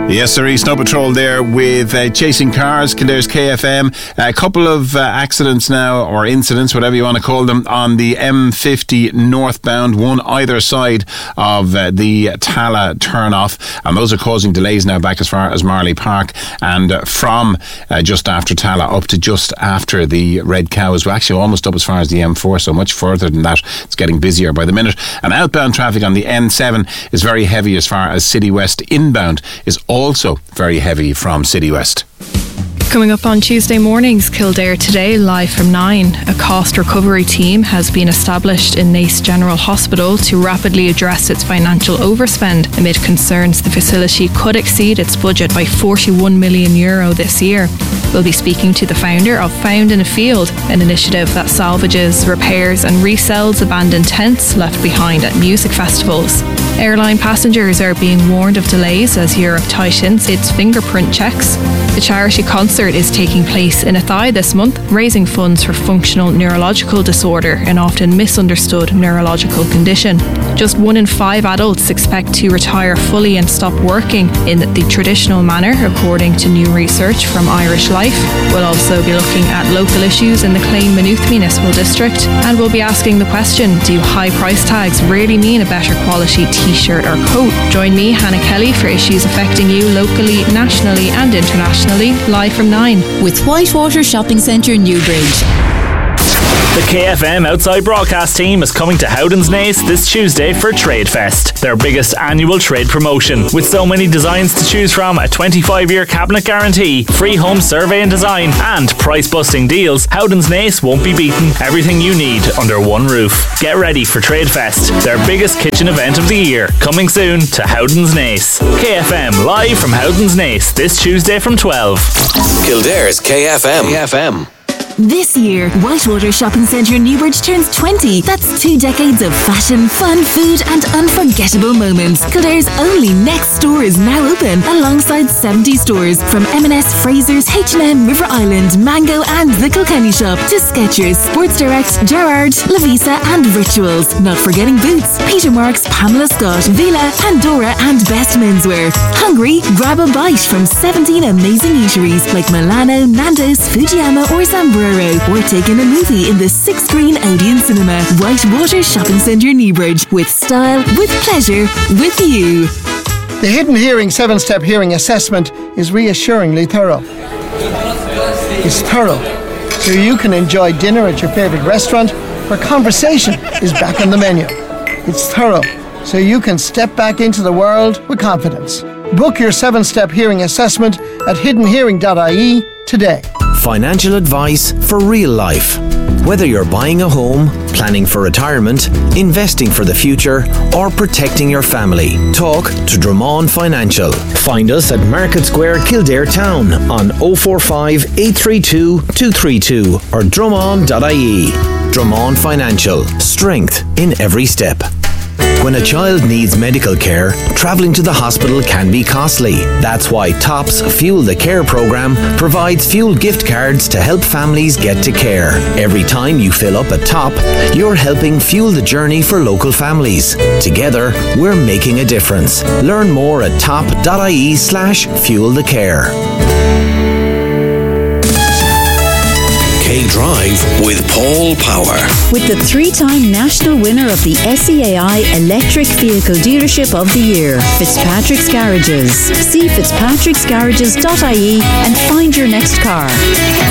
Yes, sir. Snow Patrol there with Chasing Cars. Kindare's KFM. A couple of accidents now, or incidents, whatever you want to call them, on the M50 northbound, one either side of the Tala turnoff, and those are causing delays now back as far as Marley Park, and from just after Tala up to just after the Red Cow as well. Actually, almost up as far as the M4, so much further than that. It's getting busier by the minute. And outbound traffic on the N7 is very heavy as far as City West. Inbound is also very heavy from City West. Coming up on Tuesday mornings, Kildare Today, live from 9. A cost recovery team has been established in Naas General Hospital to rapidly address its financial overspend amid concerns the facility could exceed its budget by €41 million this year. We'll be speaking to the founder of Found in a Field, an initiative that salvages, repairs and resells abandoned tents left behind at music festivals. Airline passengers are being warned of delays as Europe tightens its fingerprint checks. The charity concert is taking place in Athy this month, raising funds for functional neurological disorder, an often misunderstood neurological condition. Just 1 in 5 adults expect to retire fully and stop working in the traditional manner, according to new research from Irish Life. We'll also be looking at local issues in the Clane Maynooth Municipal District, and we'll be asking the question, do high price tags really mean a better quality t-shirt or coat? Join me, Hannah Kelly, for issues affecting you locally, nationally and internationally, live from 9. With Whitewater Shopping Centre, Newbridge. The KFM Outside Broadcast team is coming to Howden's Naas this Tuesday for Trade Fest, their biggest annual trade promotion. With so many designs to choose from, a 25-year cabinet guarantee, free home survey and design, and price-busting deals, Howden's Naas won't be beaten. Everything you need under one roof. Get ready for Trade Fest, their biggest kitchen event of the year. Coming soon to Howden's Naas. KFM live from Howden's Naas this Tuesday from 12. Kildare's KFM. This year, Whitewater Shopping Centre Newbridge turns 20. That's 2 decades of fashion, fun, food and unforgettable moments. Kildare's only next store is now open, alongside 70 stores from M&S, Fraser's, H&M, River Island, Mango and The Kilkenny Shop to Skechers, Sports Direct, Gerrard, Lavisa and Rituals. Not forgetting Boots, Peter Marks, Pamela Scott, Vila, Pandora and Best Menswear. Hungry? Grab a bite from 17 amazing eateries like Milano, Nando's, Fujiyama or Zambro. Or take in a movie in the 6-screen Odeon Cinema. Whitewater Shopping Centre Newbridge. With style, with pleasure, with you. The Hidden Hearing 7-step hearing assessment is reassuringly thorough. It's thorough, so you can enjoy dinner at your favourite restaurant where conversation is back on the menu. It's thorough, so you can step back into the world with confidence. Book your 7-step hearing assessment at hiddenhearing.ie today. Financial advice for real life. Whether you're buying a home, planning for retirement, investing for the future, or protecting your family, talk to Drummond Financial. Find us at Market Square, Kildare Town on 045 832 232 or drummond.ie. Drummond Financial. Strength in every step. When a child needs medical care, travelling to the hospital can be costly. That's why TOPS Fuel the Care programme provides fuel gift cards to help families get to care. Every time you fill up a top, you're helping fuel the journey for local families. Together, we're making a difference. Learn more at top.ie/fuelthecare. K-Drive with Paul Power. With the 3-time national winner of the SEAI Electric Vehicle Dealership of the Year, Fitzpatrick's Garages. See fitzpatricksgarages.ie and find your next car.